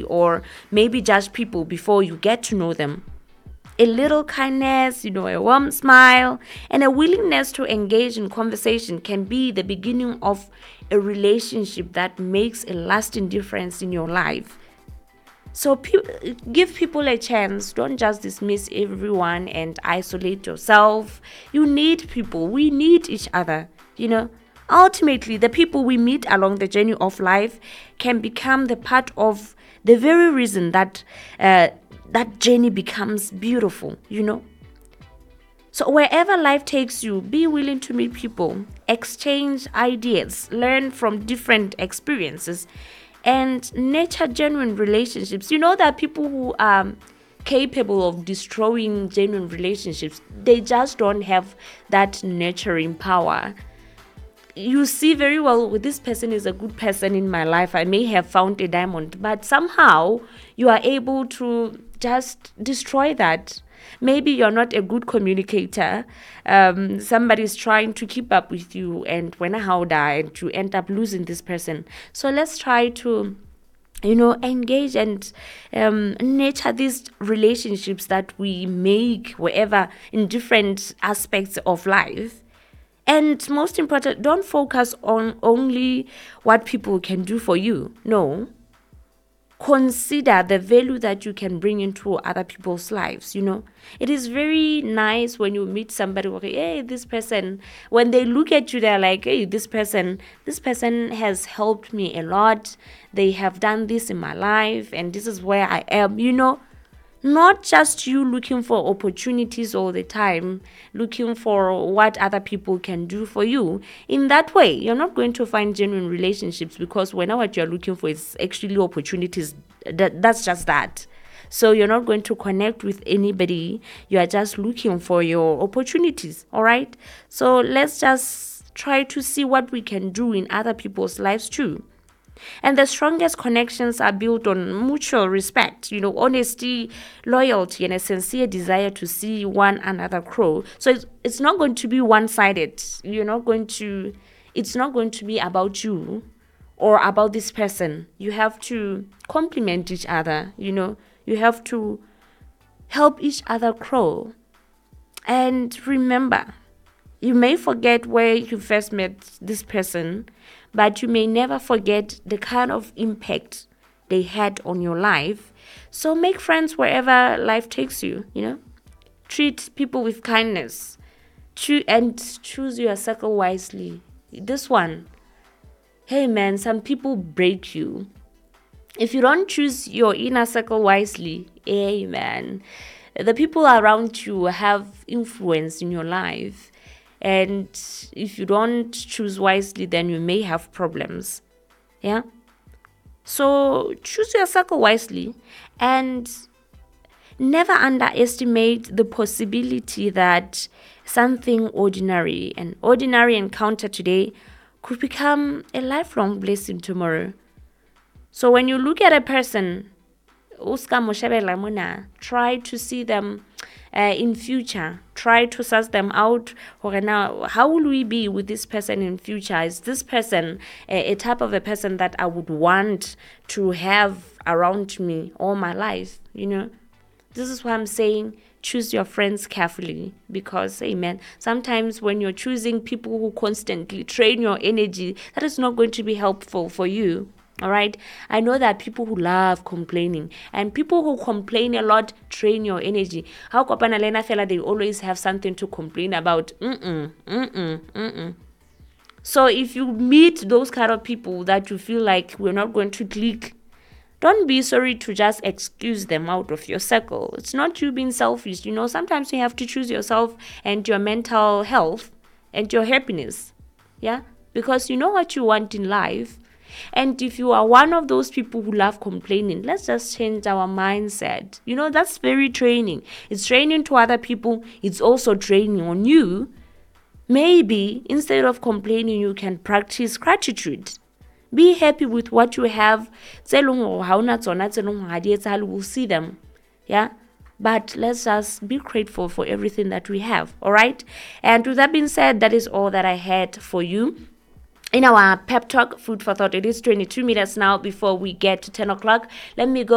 or maybe judge people before you get to know them. A little kindness, a warm smile, and a willingness to engage in conversation can be the beginning of a relationship that makes a lasting difference in your life. So give people a chance. Don't just dismiss everyone and isolate yourself. You need people. We need each other. Ultimately, the people we meet along the journey of life can become the part of the very reason that that journey becomes beautiful. So wherever life takes you, be willing to meet people, exchange ideas, learn from different experiences, and nurture genuine relationships. You know that people who are capable of destroying genuine relationships, they just don't have that nurturing power. You see very well, this person is a good person in my life. I may have found a diamond, but somehow you are able to just destroy that. Maybe you're not a good communicator. Somebody's trying to keep up with you, and when how and you end up losing this person. So let's try to engage and nurture these relationships that we make wherever in different aspects of life. And most important, don't focus on only what people can do for you. No. Consider the value that you can bring into other people's lives. It is very nice when you meet somebody, hey, this person, when they look at you, they're like, hey, this person has helped me a lot. They have done this in my life, and this is where I am. Not just you looking for opportunities all the time, looking for what other people can do for you. In that way, you're not going to find genuine relationships, because when what you're looking for is actually opportunities, that's just that. So you're not going to connect with anybody. You are just looking for your opportunities, all right? So let's just try to see what we can do in other people's lives too. And the strongest connections are built on mutual respect, honesty, loyalty, and a sincere desire to see one another grow. So it's not going to be one-sided. It's not going to be about you or about this person. You have to complement each other, You have to help each other grow. And remember, you may forget where you first met this person, but you may never forget the kind of impact they had on your life. So make friends wherever life takes you, Treat people with kindness. And choose your circle wisely. This one, hey man, some people break you. If you don't choose your inner circle wisely, hey man, the people around you have influence in your life. And if you don't choose wisely, then you may have problems. Yeah? So choose your circle wisely, and never underestimate the possibility that something an ordinary encounter today could become a lifelong blessing tomorrow. So when you look at a person, try to see them in future. Try to suss them out. Now, how will we be with this person in future? Is this person a type of a person that I would want to have around me all my life? This is why I'm saying choose your friends carefully, because, amen, sometimes when you're choosing people who constantly drain your energy, that is not going to be helpful for you. All right. I know that people who love complaining, and people who complain a lot drain your energy. How kopana lena fela, they always have something to complain about. So if you meet those kind of people that you feel like we're not going to click, don't be sorry to just excuse them out of your circle. It's not you being selfish. Sometimes you have to choose yourself and your mental health and your happiness. Yeah. Because you know what you want in life. And if you are one of those people who love complaining, let's just change our mindset. That's very draining. It's draining to other people. It's also draining on you. Maybe instead of complaining, you can practice gratitude. Be happy with what you have. We'll see them. Yeah. But let's just be grateful for everything that we have. All right. And with that being said, that is all that I had for you in our pep talk, food for thought. It is 22 minutes now before we get to 10 o'clock. Let me go